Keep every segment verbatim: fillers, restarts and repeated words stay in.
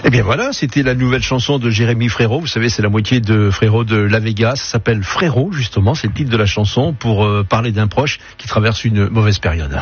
Eh bien voilà, c'était la nouvelle chanson de Jérémy Frérot. Vous savez, c'est la moitié de Frérot de La Vega. Ça s'appelle Frérot, justement. C'est le titre de la chanson pour euh, parler d'un proche qui traverse une mauvaise période.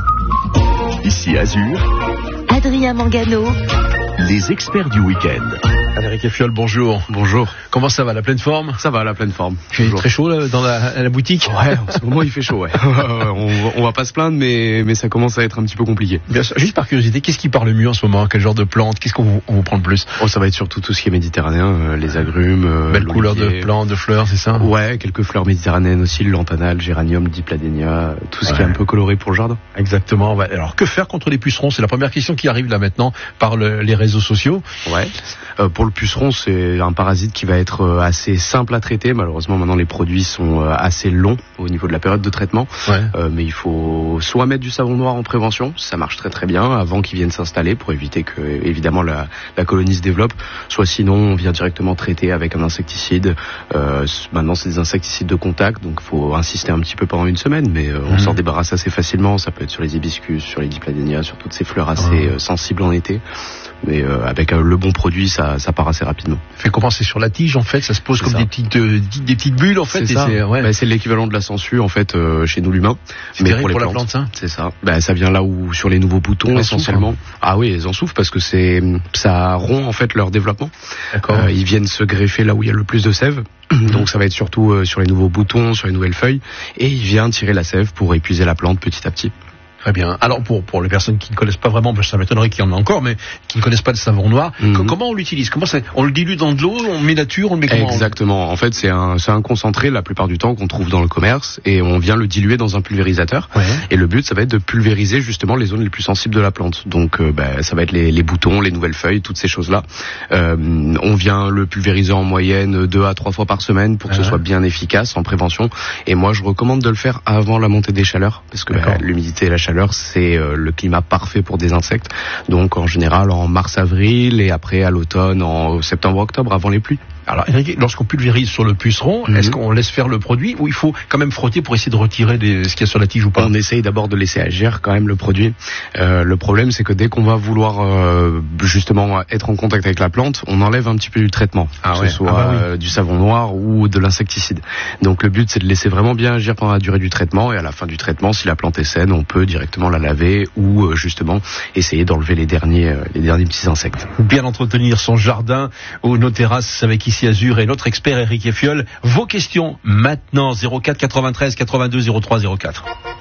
Ici Azur, Adrien Mangano, les experts du week-end. Eric Effiol, bonjour. Bonjour. Comment ça va, la pleine forme? Ça va, la pleine forme. Il fait très chaud là, dans la, à la boutique? Ouais, en ce moment il fait chaud, ouais. on, on va pas se plaindre, mais, mais ça commence à être un petit peu compliqué. Bien sûr. Juste par curiosité, qu'est-ce qui parle le mieux en ce moment? Quel genre de plantes? Qu'est-ce qu'on vous, on vous prend le plus? Oh, ça va être surtout tout ce qui est méditerranéen, euh, les agrumes. Euh, Belle couleur de plantes, de fleurs, c'est ça? Ouais, quelques fleurs méditerranéennes aussi, le lantana, le géranium, le dipladénia, tout ce ouais. qui est un peu coloré pour le jardin. Exactement. Ouais. Alors que faire contre les pucerons? C'est la première question qui arrive là maintenant par le, les réseaux sociaux. Ouais. Euh, pour le puceron, c'est un parasite qui va être assez simple à traiter. Malheureusement, maintenant les produits sont assez longs au niveau de la période de traitement. Ouais. Euh, mais il faut soit mettre du savon noir en prévention, ça marche très très bien, avant qu'il vienne s'installer pour éviter que évidemment la, la colonie se développe. Soit sinon, on vient directement traiter avec un insecticide. Euh, maintenant, c'est des insecticides de contact, donc il faut insister un petit peu pendant une semaine, mais euh, on mmh. s'en débarrasse assez facilement. Ça peut être sur les hibiscus, sur les dipladénias, sur toutes ces fleurs assez mmh. euh, sensibles en été. Mais euh, avec euh, le bon produit, ça, ça part assez rapidement. Fait commencer sur la tige en fait, ça se pose c'est comme ça. Des petites euh, des petites bulles en fait. C'est et ça. C'est, ouais. bah, c'est l'équivalent de la sangsue en fait euh, chez nous l'humain. C'est mais pour, les pour plantes, la plante, ça. C'est ça. Bah, ça vient là où sur les nouveaux boutons elles essentiellement. Souffrent, hein. Ah oui, elles en souffrent parce que c'est ça rompt en fait leur développement. D'accord. Euh, ils viennent se greffer là où il y a le plus de sève. Mmh. Donc ça va être surtout euh, sur les nouveaux boutons, sur les nouvelles feuilles, et il vient tirer la sève pour épuiser la plante petit à petit. Très bien. Alors pour pour les personnes qui ne connaissent pas vraiment, ça m'étonnerait qu'il y en ait encore, mais qui ne connaissent pas le savon noir, mm-hmm. comment on l'utilise? Comment ça? On le dilue dans de l'eau, on met nature, on le met comment? Exactement. En fait, c'est un c'est un concentré la plupart du temps qu'on trouve dans le commerce et on vient le diluer dans un pulvérisateur. Ouais. Et le but, ça va être de pulvériser justement les zones les plus sensibles de la plante. Donc, euh, bah, ça va être les, les boutons, les nouvelles feuilles, toutes ces choses-là. Euh, on vient le pulvériser en moyenne deux à trois fois par semaine pour que ah. ce soit bien efficace en prévention. Et moi, je recommande de le faire avant la montée des chaleurs parce que bah, l'humidité et la chaleur, c'est euh, le climat parfait pour des insectes. Donc en général en mars-avril et après à l'automne, en septembre-octobre, avant les pluies. Alors Eric, lorsqu'on pulvérise sur le puceron, mm-hmm. est-ce qu'on laisse faire le produit ou il faut quand même frotter pour essayer de retirer des, ce qu'il y a sur la tige ou pas? On essaye d'abord de laisser agir quand même le produit. Euh, le problème c'est que dès qu'on va vouloir euh, justement être en contact avec la plante, on enlève un petit peu du traitement, ah que ouais. ce soit ah bah oui. euh, du savon noir ou de l'insecticide. Donc le but c'est de laisser vraiment bien agir pendant la durée du traitement et à la fin du traitement, si la plante est saine, on peut directement la laver ou euh, justement essayer d'enlever les derniers, euh, les derniers petits insectes. Bien entretenir son jardin ou nos terrasses avec ici Azur et notre expert Eric Effiol. Vos questions maintenant, zéro quatre quatre-vingt-treize quatre-vingt-deux zéro trois zéro quatre.